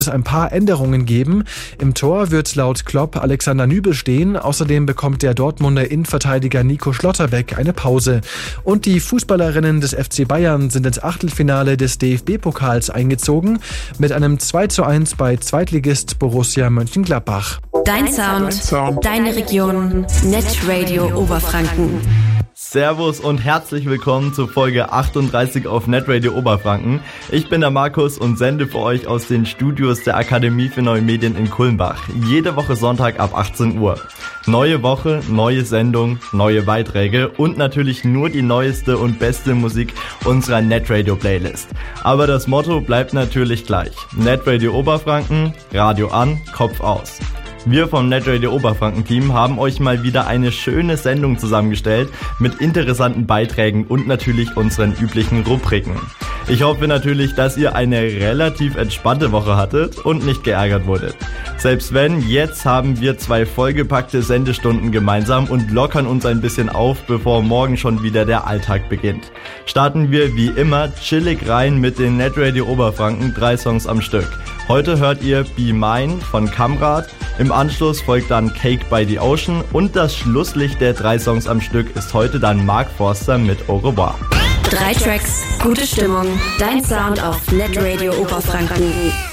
es ein paar Änderungen geben. Im Tor wird laut Klopp Alexander Nübel stehen. Außerdem bekommt der Dortmunder Innenverteidiger Nico Schlotterbeck eine Pause. Und die Fußballerinnen des FC Bayern sind ins Achtelfinale des DFB-Pokals eingezogen mit einem 2:1 bei Zweitligist Borussia Mönchengladbach. Dein Sound, deine Region, Netradio Oberfranken. Servus und herzlich willkommen zur Folge 38 auf Netradio Oberfranken. Ich bin der Markus und sende für euch aus den Studios der Akademie für Neue Medien in Kulmbach. Jede Woche Sonntag ab 18 Uhr. Neue Woche, neue Sendung, neue Beiträge und natürlich nur die neueste und beste Musik unserer Netradio Playlist. Aber das Motto bleibt natürlich gleich. Netradio Oberfranken, Radio an, Kopf aus. Wir vom Netradio Oberfranken Team haben euch mal wieder eine schöne Sendung zusammengestellt mit interessanten Beiträgen und natürlich unseren üblichen Rubriken. Ich hoffe natürlich, dass ihr eine relativ entspannte Woche hattet und nicht geärgert wurdet. Selbst wenn, jetzt haben wir 2 vollgepackte Sendestunden gemeinsam und lockern uns ein bisschen auf, bevor morgen schon wieder der Alltag beginnt. Starten wir wie immer chillig rein mit den Netradio Oberfranken 3 Songs am Stück. Heute hört ihr Be Mine von Kamrat, im Anschluss folgt dann Cake by the Ocean und das Schlusslicht der 3 Songs am Stück ist heute dann Mark Forster mit Au revoir. 3 Tracks, gute Stimmung, dein Sound auf Netradio Oberfranken.